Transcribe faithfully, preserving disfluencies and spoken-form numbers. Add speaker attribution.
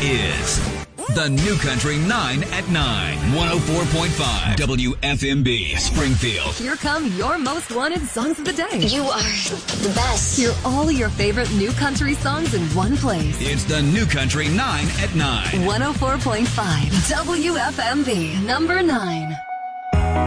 Speaker 1: is the New Country nine at nine. one oh four point five W F M B Springfield.
Speaker 2: Here come your most wanted songs of the day.
Speaker 3: You are the best.
Speaker 2: Hear all your favorite new country songs in one place.
Speaker 1: It's the New Country nine at nine.
Speaker 2: one oh four point five W F M B, number nine.